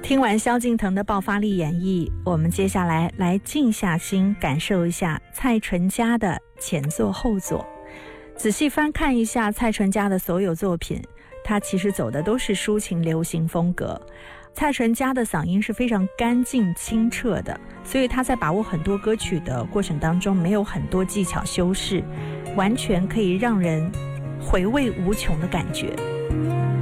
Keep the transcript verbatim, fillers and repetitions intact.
听完萧敬腾的爆发力演绎，我们接下来来静下心感受一下蔡淳佳的前作后作。仔细翻看一下蔡淳佳的所有作品，他其实走的都是抒情流行风格。蔡淳佳的嗓音是非常干净清澈的，所以他在把握很多歌曲的过程当中没有很多技巧修饰，完全可以让人回味无穷的感觉。